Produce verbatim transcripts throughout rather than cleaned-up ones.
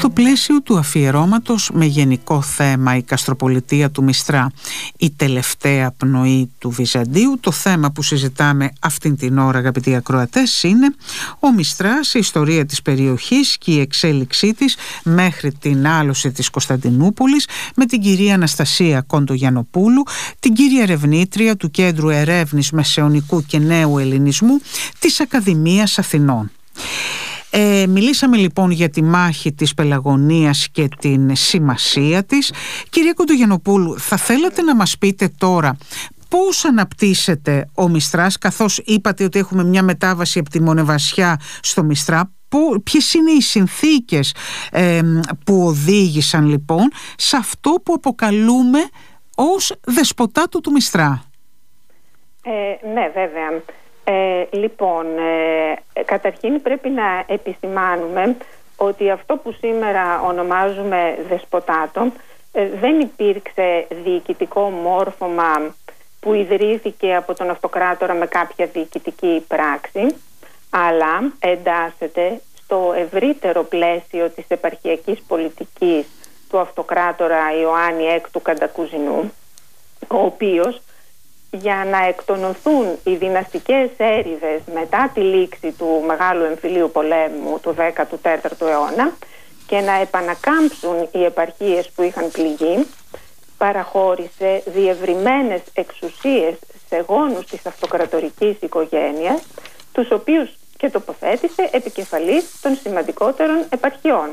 Στο πλαίσιο του αφιερώματος με γενικό θέμα η Καστροπολιτεία του Μιστρά, η τελευταία πνοή του Βυζαντίου, το θέμα που συζητάμε αυτήν την ώρα, αγαπητοί ακροατές, είναι ο Μιστράς, η ιστορία της περιοχής και η εξέλιξή της μέχρι την άλωση της Κωνσταντινούπολης, με την κυρία Αναστασία Κοντογιαννοπούλου, την κύρια ερευνήτρια του Κέντρου Ερεύνης Μεσαιωνικού και Νέου Ελληνισμού της Ακαδημίας Αθηνών. Ε, μιλήσαμε λοιπόν για τη μάχη της Πελαγωνίας και την σημασία της. Κυρία Κοντογιαννοπούλου, θα θέλατε να μας πείτε τώρα πώς αναπτύσσεται ο Μιστράς, καθώς είπατε ότι έχουμε μια μετάβαση από τη Μονεβασιά στο Μιστρά. Ποιες είναι οι συνθήκες ε, που οδήγησαν λοιπόν σε αυτό που αποκαλούμε ως δεσποτάτο του Μιστρά? Ε, ναι, βέβαια. Ε, λοιπόν, ε, καταρχήν πρέπει να επισημάνουμε ότι αυτό που σήμερα ονομάζουμε δεσποτάτο ε, δεν υπήρξε διοικητικό μόρφωμα που ιδρύθηκε από τον αυτοκράτορα με κάποια διοικητική πράξη, αλλά εντάσσεται στο ευρύτερο πλαίσιο της επαρχιακής πολιτικής του αυτοκράτορα Ιωάννη Έκτου Καντακουζινού, ο οποίος, για να εκτονωθούν οι δυναστικές έρηδες μετά τη λήξη του Μεγάλου Εμφυλίου Πολέμου του δέκατου τέταρτου αιώνα και να επανακάμψουν οι επαρχίες που είχαν πληγεί, παραχώρησε διευρυμένες εξουσίες σε γόνους της αυτοκρατορικής οικογένειας, τους οποίους και τοποθέτησε επικεφαλής των σημαντικότερων επαρχιών.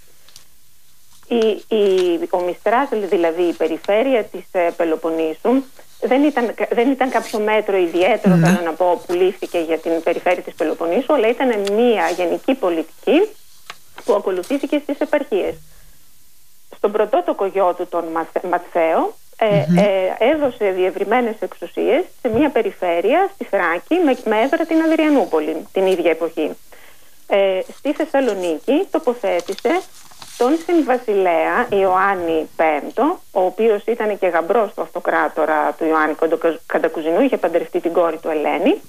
Η, η, ο Μιστράς, δηλαδή η περιφέρεια της ε, Πελοποννήσου, δεν ήταν, δεν ήταν κάποιο μέτρο ιδιαίτερο, mm. θέλω να πω, που λήφθηκε για την περιφέρεια της Πελοποννήσου, αλλά ήταν μια γενική πολιτική που ακολουθήθηκε στις επαρχίες. Στον πρωτότοκο γιο του, τον Ματθαίο, ε, mm-hmm. ε, έδωσε διευρυμένες εξουσίες σε μια περιφέρεια στη Θράκη με, με έδρα την Αδριανούπολη την ίδια εποχή. Ε, στη Θεσσαλονίκη τοποθέτησε τον συμβασιλέα Ιωάννη Πέμπτο, ο οποίος ήταν και γαμπρός του αυτοκράτορα του Ιωάννη Καντακουζινού, είχε παντρευτεί την κόρη του Ελένη,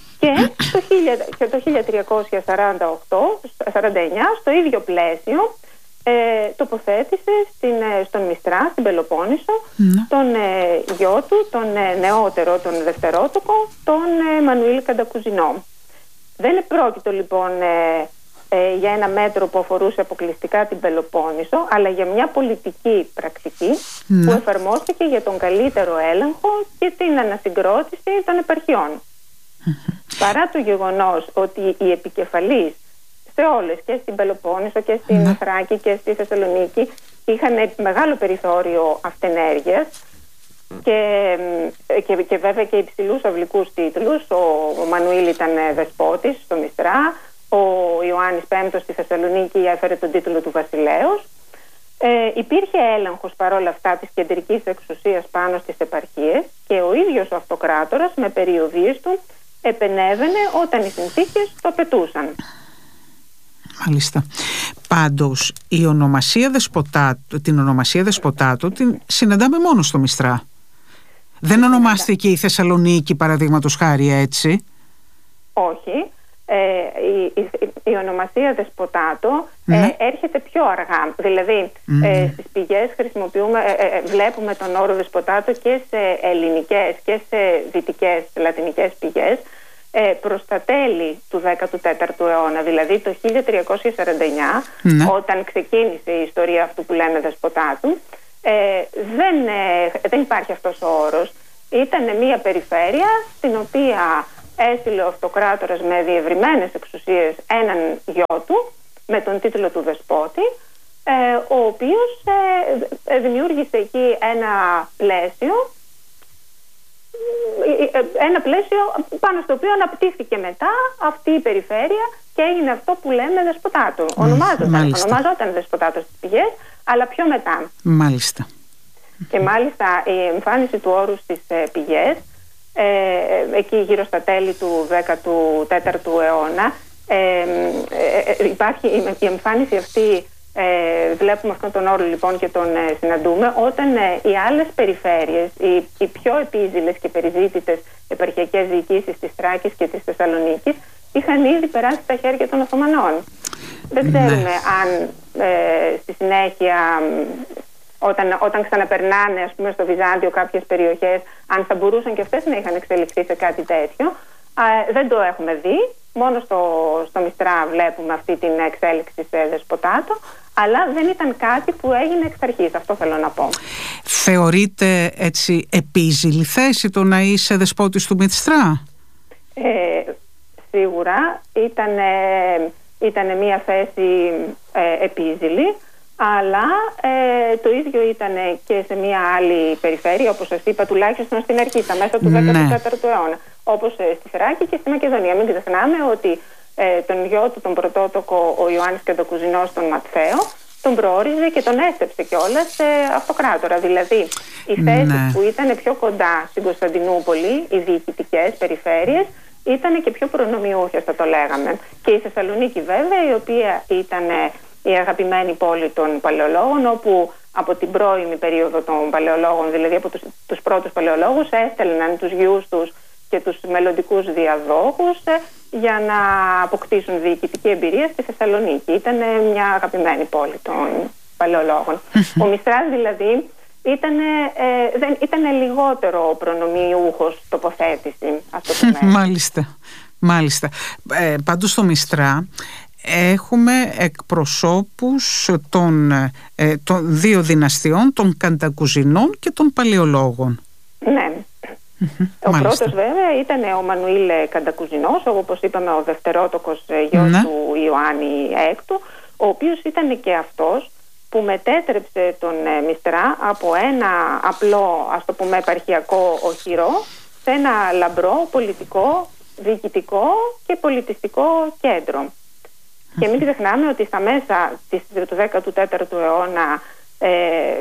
και το χίλια τριακόσια σαράντα εννιά στο ίδιο πλαίσιο ε, τοποθέτησε στην, στον Μιστρά, στην Πελοπόννησο, mm. τον ε, γιο του, τον ε, νεότερο, τον δευτερότοκο, τον ε, Μανουήλ Καντακουζινό. Δεν πρόκειτο λοιπόν ε, ε, για ένα μέτρο που αφορούσε αποκλειστικά την Πελοπόννησο, αλλά για μια πολιτική πρακτική mm. που εφαρμόστηκε για τον καλύτερο έλεγχο και την ανασυγκρότηση των επαρχιών. Mm-hmm. Παρά το γεγονός ότι οι επικεφαλείς σε όλες, και στην Πελοπόννησο και στην mm. Θράκη και στη Θεσσαλονίκη, είχαν μεγάλο περιθώριο αυτενέργειας και, και, και βέβαια και υψηλούς αυλικούς τίτλους. Ο, ο Μανουήλ ήταν δεσπότης στο Μιστρά, ο Ιωάννης Πέμπτος στη Θεσσαλονίκη έφερε τον τίτλο του βασιλέως. Ε, υπήρχε έλεγχος παρόλα αυτά της κεντρικής εξουσίας πάνω στις επαρχίες και ο ίδιος ο αυτοκράτορας με περιοδίες του επενέβαινε όταν οι συνθήκες το απαιτούσαν. Μάλιστα. Πάντως η ονομασία δεσποτάτου, την ονομασία δεσποτάτου την συναντάμε μόνο στο Μιστρά. Δεν ονομάστηκε η Θεσσαλονίκη παραδείγματος χάρη έτσι? Όχι. Ε, η, η, η ονομασία δεσποτάτο ναι. ε, έρχεται πιο αργά. Δηλαδή mm. ε, στις πηγές χρησιμοποιούμε, ε, ε, βλέπουμε τον όρο δεσποτάτο και σε ελληνικές και σε δυτικές λατινικές πηγές ε, προς τα τέλη του δέκατου τέταρτου αιώνα, δηλαδή το χίλια τριακόσια σαράντα εννιά, ναι. όταν ξεκίνησε η ιστορία αυτού που λέμε δεσποτάτου. ε, δεν, ε, δεν υπάρχει αυτός ο όρος. Ήταν μια περιφέρεια στην οποία έστειλε ο αυτοκράτορας με διευρυμένες εξουσίες έναν γιο του με τον τίτλο του δεσπότη, ε, ο οποίος ε, δημιούργησε εκεί ένα πλαίσιο ένα πλαίσιο πάνω στο οποίο αναπτύχθηκε μετά αυτή η περιφέρεια και έγινε αυτό που λέμε δεσποτάτο. Mm, ονομάζονταν, ονομάζονταν δεσποτάτο στις πηγές, αλλά πιο μετά. Μάλιστα. Και μάλιστα η εμφάνιση του όρου στις ε, πηγές Ε, εκεί γύρω στα τέλη του δέκατου τέταρτου αιώνα ε, ε, ε, υπάρχει η, η εμφάνιση αυτή, ε, βλέπουμε αυτόν τον όρο λοιπόν και τον ε, συναντούμε όταν ε, οι άλλες περιφέρειες, οι, οι πιο επίζηλες και περιζήτητες επαρχιακές διοικήσεις της Θράκης και της Θεσσαλονίκης είχαν ήδη περάσει στα χέρια των Οθωμανών. Δεν ξέρουμε ναι. αν ε, στη συνέχεια όταν, όταν ξαναπερνάνε, ας πούμε, στο Βυζάντιο κάποιες περιοχές, αν θα μπορούσαν και αυτές να είχαν εξελιχθεί σε κάτι τέτοιο. Ε, δεν το έχουμε δει. Μόνο στο, στο Μιστρά βλέπουμε αυτή την εξέλιξη σε δεσποτάτο, αλλά δεν ήταν κάτι που έγινε εξ αρχής, αυτό θέλω να πω. Θεωρείται έτσι επίζηλη θέση το να είσαι δεσπότης του Μιστρά? Ε, σίγουρα ήταν, ε, ήταν μια θέση ε, επίζηλη, αλλά ε, το ίδιο ήταν και σε μια άλλη περιφέρεια, όπως σας είπα, τουλάχιστον στην αρχή, στα μέσα του δέκατου τέταρτου αιώνα, όπως ε, στη Θράκη και στη Μακεδονία. Μην ξεχνάμε ότι ε, τον γιο του, τον πρωτότοκο, ο Ιωάννης Καντακουζινός, τον Ματθαίο, τον προόριζε και τον έστρεψε κιόλας σε αυτοκράτορα. Δηλαδή, οι θέσεις ναι. που ήταν πιο κοντά στην Κωνσταντινούπολη, οι διοικητικές περιφέρειες, ήταν και πιο προνομιούχες, θα το λέγαμε. Και η Θεσσαλονίκη, βέβαια, η οποία ήταν η αγαπημένη πόλη των παλαιολόγων, όπου από την πρώιμη περίοδο των παλαιολόγων, δηλαδή από τους, τους πρώτους παλαιολόγους, έστελναν τους γιους τους και τους μελλοντικούς διαδόχους ε, για να αποκτήσουν διοικητική εμπειρία στη Θεσσαλονίκη. Ήταν μια αγαπημένη πόλη των παλαιολόγων. Ο Μιστράς δηλαδή ήταν, ε, δεν, ήταν λιγότερο προνομιούχος τοποθέτηση, ας το πούμε. Μάλιστα, μάλιστα. Ε, πάντως στο Μιστρά έχουμε εκπροσώπους των, ε, των δύο δυναστιών, των Καντακουζινών και των Παλαιολόγων. Ναι. Mm-hmm. Ο Μάλιστα. πρώτος βέβαια ήταν ο Μανουήλ Καντακουζινός, όπως είπαμε ο δευτερότοκος γιος ναι. του Ιωάννη Έκτου, ο οποίος ήταν και αυτός που μετέτρεψε τον Μιστρά από ένα απλό, ας το πούμε, επαρχιακό οχυρό σε ένα λαμπρό πολιτικό, διοικητικό και πολιτιστικό κέντρο. Mm-hmm. Και μην ξεχνάμε ότι στα μέσα του δέκατου τέταρτου αιώνα Ε,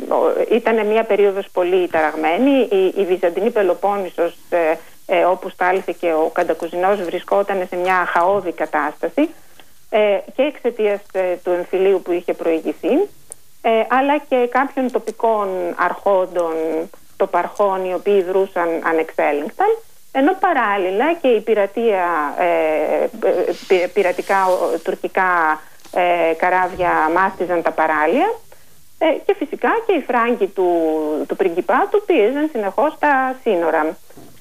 ήταν μια περίοδος πολύ ταραγμένη. Η, η Βυζαντινή Πελοπόννησος, ε, ε, όπου στάλθηκε ο Καντακουζινός, βρισκόταν σε μια χαόδη κατάσταση ε, και εξαιτίας ε, του εμφυλίου που είχε προηγηθεί, ε, αλλά και κάποιων τοπικών αρχόντων, τοπαρχών, οι οποίοι δρούσαν ανεξέλεγκτα, ενώ παράλληλα και η πειρατεία, ε, ε, πειρατικά τουρκικά ε, καράβια μάστιζαν τα παράλια. Ε, και φυσικά και οι Φράγκοι του, του Πριγκιπάτου πίεζαν συνεχώς τα σύνορα.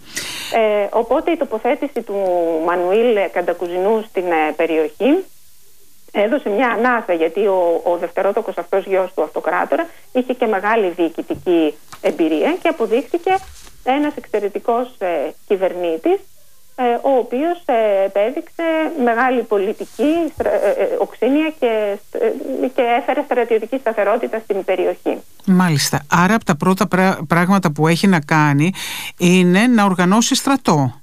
Ε, οπότε η τοποθέτηση του Μανουήλ Καντακουζινού στην ε, περιοχή έδωσε μια ανάσα, γιατί ο, ο δευτερότοκος αυτός γιος του αυτοκράτορα είχε και μεγάλη διοικητική εμπειρία και αποδείχθηκε ένας εξαιρετικός ε, κυβερνήτης, ο οποίος επέδειξε μεγάλη πολιτική οξύνια και, και έφερε στρατιωτική σταθερότητα στην περιοχή. Μάλιστα. Άρα από τα πρώτα πράγματα που έχει να κάνει είναι να οργανώσει στρατό.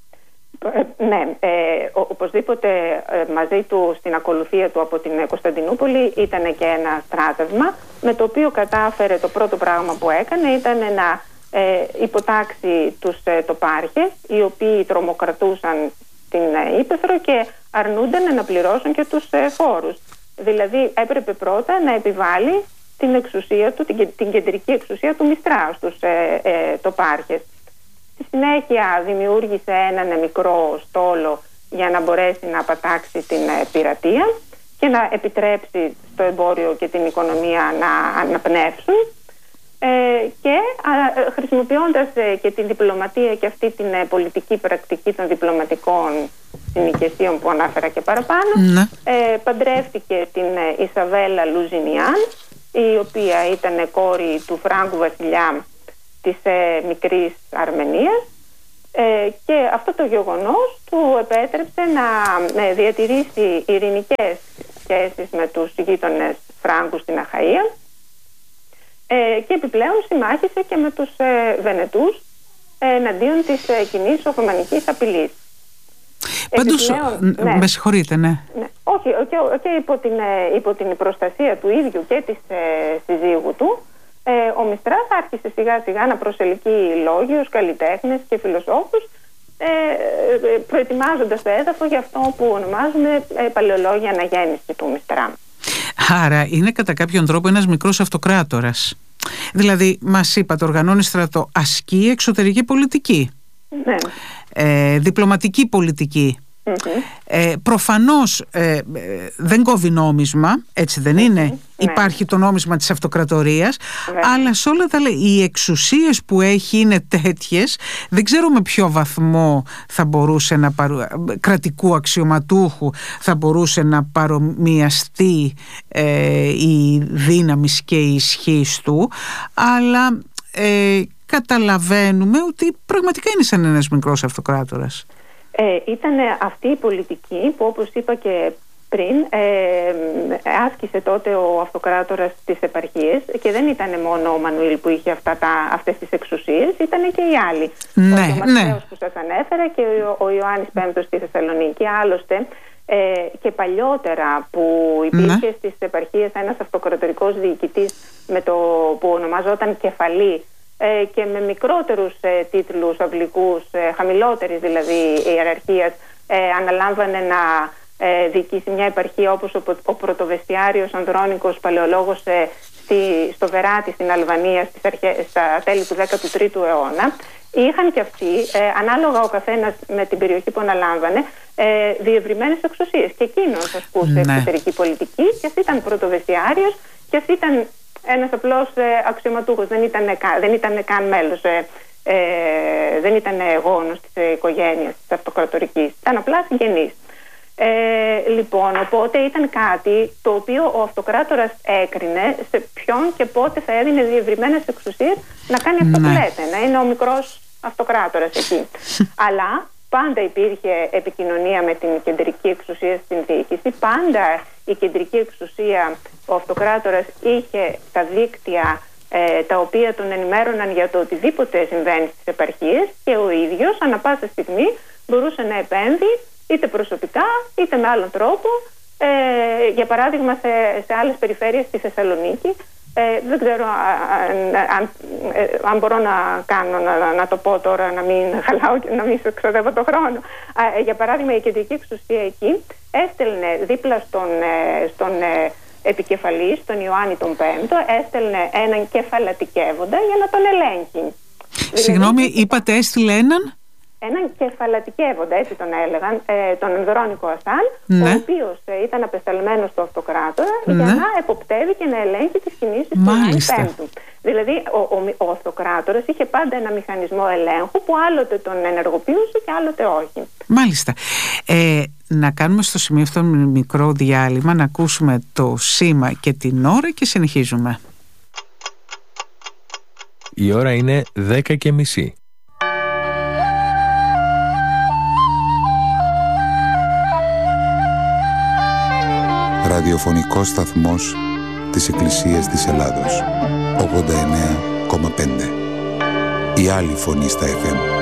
Ε, ναι, ε, οπωσδήποτε ε, μαζί του στην ακολουθία του από την Κωνσταντινούπολη ήταν και ένα στράτευμα, με το οποίο κατάφερε, το πρώτο πράγμα που έκανε ήταν να Ε, υποτάξει τους ε, τοπάρχες, οι οποίοι τρομοκρατούσαν την ε, Ύπαιθρο και αρνούνταν να πληρώσουν και τους ε, φόρους. Δηλαδή έπρεπε πρώτα να επιβάλλει την εξουσία του, την, την κεντρική εξουσία του Μιστρά στους ε, ε, τοπάρχες. Στη συνέχεια δημιούργησε έναν μικρό στόλο για να μπορέσει να απατάξει την ε, πειρατεία και να επιτρέψει στο εμπόριο και την οικονομία να αναπνεύσουν. Ε, και α, χρησιμοποιώντας ε, και την διπλωματία και αυτή την ε, πολιτική πρακτική των διπλωματικών συνοικεσίων που ανάφερα και παραπάνω, ναι. ε, παντρεύτηκε την ε, Ισαβέλα Λουζινιάν, η οποία ήταν κόρη του Φράγκου βασιλιά της ε, μικρής Αρμενίας, ε, και αυτό το γεγονός του επέτρεψε να ε, διατηρήσει ειρηνικές σχέσεις με τους γείτονες Φράγκους στην Αχαΐα. Ε, και επιπλέον συμμάχισε και με τους ε, Βενετούς ε, εναντίον της ε, κοινής Οθωμανικής απειλής. Πάντως, επιπλέον, ναι, με συγχωρείτε, ναι. ναι. Όχι, και, και υπό, την, ε, υπό την προστασία του ίδιου και της ε, συζύγου του, ε, ο Μιστράς άρχισε σιγά σιγά να προσελκύει λόγιους, καλλιτέχνες και φιλοσόφους, ε, ε, προετοιμάζοντας το έδαφο για αυτό που ονομάζουμε ε, παλαιολόγια αναγέννηση του Μιστρά. Άρα είναι κατά κάποιον τρόπο ένας μικρός αυτοκράτορας. Δηλαδή, μας είπατε, οργανώνει στρατό, ασκεί εξωτερική πολιτική, ναι. ε, διπλωματική πολιτική. Mm-hmm. Ε, προφανώς ε, ε, δεν κόβει νόμισμα, έτσι δεν είναι? Mm-hmm. Υπάρχει το νόμισμα της αυτοκρατορίας, mm-hmm. αλλά σε όλα τα λέει, οι εξουσίες που έχει είναι τέτοιες, δεν ξέρω με ποιο βαθμό θα μπορούσε να παρου... κρατικού αξιωματούχου θα μπορούσε να παρομοιαστεί ε, η δύναμη και η ισχύς του, αλλά ε, καταλαβαίνουμε ότι πραγματικά είναι σαν ένας μικρός αυτοκράτορας. Ε, ήταν αυτή η πολιτική που, όπως είπα και πριν, ε, άσκησε τότε ο αυτοκράτορας στις επαρχίες, και δεν ήταν μόνο ο Μανουήλ που είχε αυτά τα, αυτές τις εξουσίες, ήταν και οι άλλοι. Ναι, ο Ματθαίος ναι. που σας ανέφερα και ο, ο Ιωάννης Πέμπτος στη Θεσσαλονίκη. Άλλωστε ε, και παλιότερα που υπήρχε ναι. στις επαρχίες ένας αυτοκρατορικός διοικητής με το, που ονομαζόταν κεφαλή, και με μικρότερους ε, τίτλους αγγλικούς, ε, χαμηλότερης δηλαδή ιεραρχίας, ε, αναλάμβανε να ε, διοικήσει μια επαρχία, όπως ο, ο πρωτοβεστιάριος Ανδρώνικος Παλαιολόγος ε, στη, στο Βεράτη στην Αλβανία στις αρχές, στα τέλη του δέκατου τρίτου αιώνα. Είχαν και αυτοί, ε, ανάλογα ο καθένας με την περιοχή που αναλάμβανε, ε, διευρυμένες εξουσίες. Και εκείνος ασκούσε ναι. εξωτερική πολιτική, και ας ήταν πρωτοβεστιάριος, και ας ήταν ένας απλός ε, αξιωματούχος, δεν ήταν, δεν ήταν καν μέλος, ε, ε, δεν ήταν γόνος της ε, οικογένειας της αυτοκρατορικής, ήταν απλά συγγενής. Ε, λοιπόν, οπότε ήταν κάτι το οποίο ο αυτοκράτορας έκρινε σε ποιον και πότε θα έδινε διευρυμένες εξουσίες να κάνει αυτό που λέτε, να είναι ο μικρός αυτοκράτορας εκεί. Αλλά πάντα υπήρχε επικοινωνία με την κεντρική εξουσία στην διοίκηση, πάντα η κεντρική εξουσία, ο αυτοκράτορας είχε τα δίκτυα ε, τα οποία τον ενημέρωναν για το οτιδήποτε συμβαίνει στις επαρχίες, και ο ίδιος ανά πάσα στιγμή μπορούσε να επέμβει είτε προσωπικά είτε με άλλον τρόπο, ε, για παράδειγμα σε, σε άλλες περιφέρειες στη Θεσσαλονίκη. Ε, δεν ξέρω αν, αν, αν μπορώ να κάνω να, να το πω τώρα, να μην χαλάω και να μην σου εξοδεύω το χρόνο. Ε, για παράδειγμα, η κεντρική εξουσία εκεί έστελνε δίπλα στον, στον επικεφαλή, στον Ιωάννη τον Πέμπτο, έστελνε έναν κεφαλατικεύοντα για να τον ελέγχει. Συγγνώμη, δηλαδή, είπατε έστειλε έναν? Έναν κεφαλατικεύοντα, έτσι τον έλεγαν, ε, τον Ανδρώνικο Ασάν, ναι. ο οποίος ε, ήταν απεσταλμένος στο αυτοκράτορα, ναι. για να εποπτεύει και να ελέγχει τις κινήσεις του Ιωάννη Πέμπτου. Δηλαδή, ο, ο, ο αυτοκράτορας είχε πάντα ένα μηχανισμό ελέγχου που άλλοτε τον ενεργοποιούσε και άλλοτε όχι. Μάλιστα. Ε, να κάνουμε στο σημείο αυτό ένα μικρό διάλειμμα, να ακούσουμε το σήμα και την ώρα και συνεχίζουμε. Η ώρα είναι δέκα και μισή. Ραδιοφωνικός σταθμός της Εκκλησίας της Ελλάδος, ογδόντα εννέα κόμμα πέντε. Η άλλη φωνή στα εφ εμ.